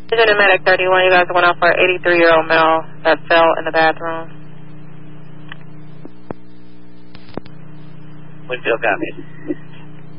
Agent Medic 31, you guys went out for an 83-year-old male that fell in the bathroom. Winfield, copy.